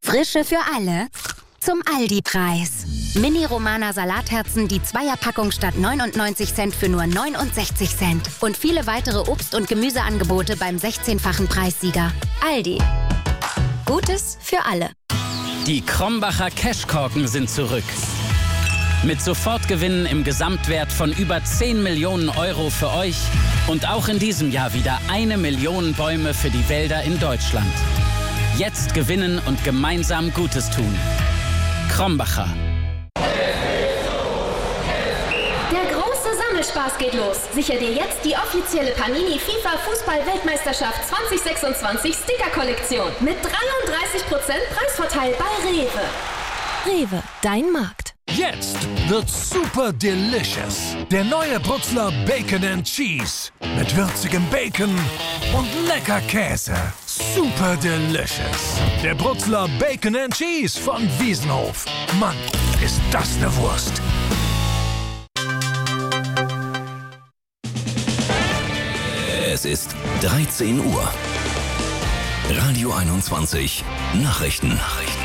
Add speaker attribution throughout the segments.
Speaker 1: Frische für alle zum Aldi-Preis. Mini-Romana Salatherzen, die Zweierpackung statt 99 Cent für nur 69 Cent. Und viele weitere Obst- und Gemüseangebote beim 16-fachen Preissieger. Aldi. Gutes für alle.
Speaker 2: Die Krombacher Cashkorken sind zurück. Mit Sofortgewinnen im Gesamtwert von über 10 Millionen Euro für euch und auch in diesem Jahr wieder 1 Million Bäume für die Wälder in Deutschland. Jetzt gewinnen und gemeinsam Gutes tun. Krombacher.
Speaker 3: Der große Sammelspaß geht los. Sicher dir jetzt die offizielle Panini FIFA Fußball-Weltmeisterschaft 2026 Sticker-Kollektion mit 33% Preisvorteil bei Rewe.
Speaker 1: Rewe, dein Markt.
Speaker 4: Jetzt wird's super delicious. Der neue Brutzler Bacon and Cheese. Mit würzigem Bacon und lecker Käse. Super delicious. Der Brutzler Bacon and Cheese von Wiesenhof. Mann, ist das eine Wurst.
Speaker 5: Es ist 13 Uhr. Radio 21 Nachrichten.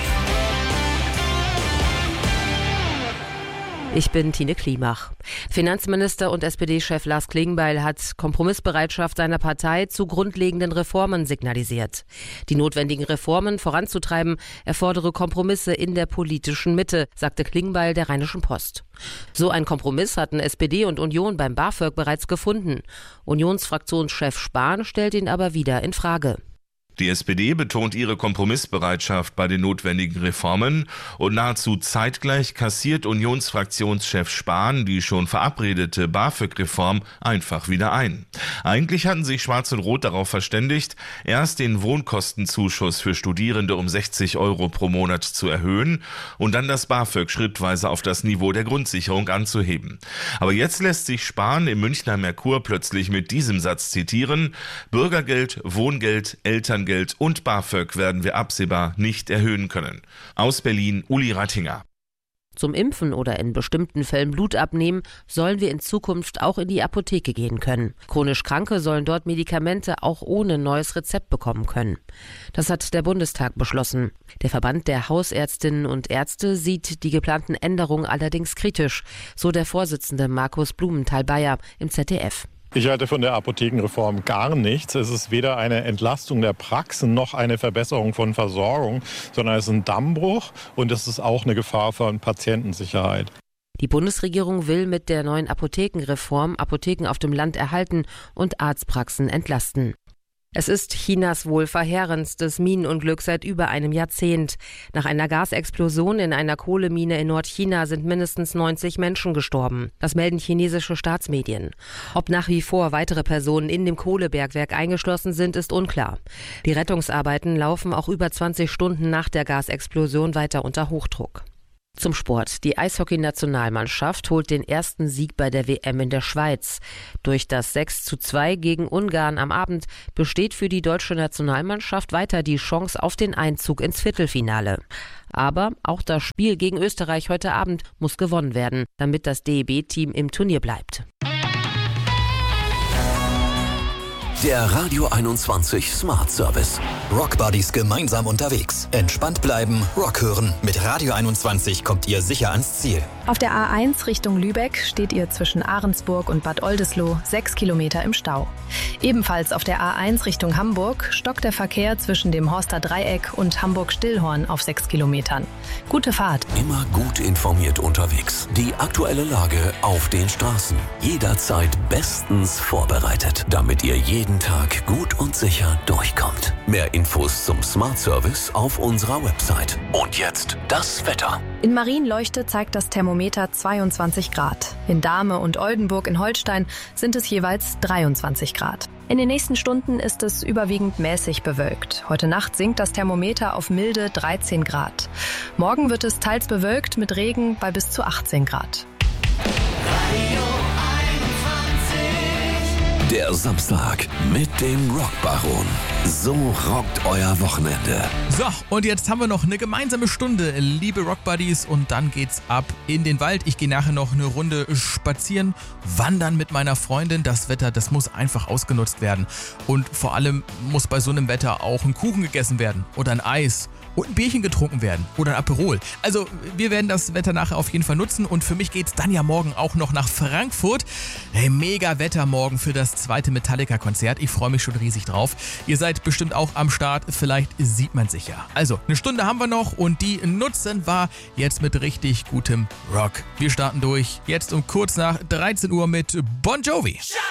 Speaker 6: Ich bin Tine Klimach. Finanzminister und SPD-Chef Lars Klingbeil hat Kompromissbereitschaft seiner Partei zu grundlegenden Reformen signalisiert. Die notwendigen Reformen voranzutreiben, erfordere Kompromisse in der politischen Mitte, sagte Klingbeil der Rheinischen Post. So ein Kompromiss hatten SPD und Union beim BAföG bereits gefunden. Unionsfraktionschef Spahn stellt ihn aber wieder in Frage.
Speaker 7: Die SPD betont ihre Kompromissbereitschaft bei den notwendigen Reformen und nahezu zeitgleich kassiert Unionsfraktionschef Spahn die schon verabredete BAföG-Reform einfach wieder ein. Eigentlich hatten sich Schwarz und Rot darauf verständigt, erst den Wohnkostenzuschuss für Studierende um 60 Euro pro Monat zu erhöhen und dann das BAföG schrittweise auf das Niveau der Grundsicherung anzuheben. Aber jetzt lässt sich Spahn im Münchner Merkur plötzlich mit diesem Satz zitieren: Bürgergeld, Wohngeld, Elterngeld und BAföG werden wir absehbar nicht erhöhen können. Aus Berlin, Uli Rattinger.
Speaker 6: Zum Impfen oder in bestimmten Fällen Blut abnehmen, sollen wir in Zukunft auch in die Apotheke gehen können. Chronisch Kranke sollen dort Medikamente auch ohne neues Rezept bekommen können. Das hat der Bundestag beschlossen. Der Verband der Hausärztinnen und Ärzte sieht die geplanten Änderungen allerdings kritisch, so der Vorsitzende Markus Blumenthal-Bayer im ZDF.
Speaker 8: Ich halte von der Apothekenreform gar nichts. Es ist weder eine Entlastung der Praxen noch eine Verbesserung von Versorgung, sondern es ist ein Dammbruch und es ist auch eine Gefahr für Patientensicherheit.
Speaker 6: Die Bundesregierung will mit der neuen Apothekenreform Apotheken auf dem Land erhalten und Arztpraxen entlasten. Es ist Chinas wohl verheerendstes Minenunglück seit über einem Jahrzehnt. Nach einer Gasexplosion in einer Kohlemine in Nordchina sind mindestens 90 Menschen gestorben. Das melden chinesische Staatsmedien. Ob nach wie vor weitere Personen in dem Kohlebergwerk eingeschlossen sind, ist unklar. Die Rettungsarbeiten laufen auch über 20 Stunden nach der Gasexplosion weiter unter Hochdruck. Zum Sport. Die Eishockey-Nationalmannschaft holt den ersten Sieg bei der WM in der Schweiz. Durch das 6:2 gegen Ungarn am Abend besteht für die deutsche Nationalmannschaft weiter die Chance auf den Einzug ins Viertelfinale. Aber auch das Spiel gegen Österreich heute Abend muss gewonnen werden, damit das DEB-Team im Turnier bleibt.
Speaker 5: Der Radio 21 Smart Service.
Speaker 9: Rockbuddies gemeinsam unterwegs. Entspannt bleiben, Rock hören. Mit Radio 21 kommt ihr sicher ans Ziel.
Speaker 10: Auf der A1 Richtung Lübeck steht ihr zwischen Ahrensburg und Bad Oldesloe 6 Kilometer im Stau. Ebenfalls auf der A1 Richtung Hamburg stockt der Verkehr zwischen dem Horster Dreieck und Hamburg-Stillhorn auf 6 Kilometern. Gute Fahrt.
Speaker 5: Immer gut informiert unterwegs. Die aktuelle Lage auf den Straßen. Jederzeit bestens vorbereitet, damit ihr jeden Tag gut und sicher durchkommt. Mehr Infos zum Smart Service auf unserer Website. Und jetzt das Wetter.
Speaker 10: In Marienleuchte zeigt das Thermometer 22 Grad. In Dahme und Oldenburg in Holstein sind es jeweils 23 Grad. In den nächsten Stunden ist es überwiegend mäßig bewölkt. Heute Nacht sinkt das Thermometer auf milde 13 Grad. Morgen wird es teils bewölkt mit Regen bei bis zu 18 Grad.
Speaker 5: Der Samstag mit dem Rockbaron. So rockt euer Wochenende.
Speaker 11: So, und jetzt haben wir noch eine gemeinsame Stunde, liebe Rock-Buddies, und dann geht's ab in den Wald. Ich gehe nachher noch eine Runde spazieren, wandern mit meiner Freundin. Das Wetter, das muss einfach ausgenutzt werden. Und vor allem muss bei so einem Wetter auch ein Kuchen gegessen werden oder ein Eis und ein Bierchen getrunken werden oder ein Aperol. Also wir werden das Wetter nachher auf jeden Fall nutzen, und für mich geht's dann ja morgen auch noch nach Frankfurt. Hey, mega Wetter morgen für das 2. Metallica-Konzert. Ich freue mich schon riesig drauf. Ihr seid bestimmt auch am Start, vielleicht sieht man sich ja. Also, eine Stunde haben wir noch, und die nutzen wir jetzt mit richtig gutem Rock. Wir starten durch, jetzt um kurz nach 13 Uhr mit Bon Jovi.